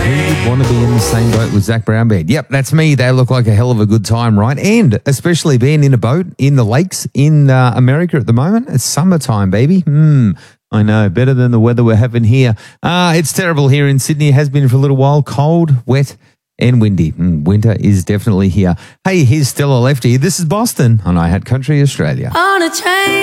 Who would want to be in the same boat with Zach Brownband? Yep, that's me. They look like a hell of a good time, right? And especially being in a boat in the lakes in America at the moment. It's summertime, baby. I know, better than the weather we're having here. It's terrible here in Sydney. It has been for a little while. Cold, wet, and windy. Winter is definitely here. Hey, here's Stella Lefty. This is Boston on iHeart Country Australia. On a train.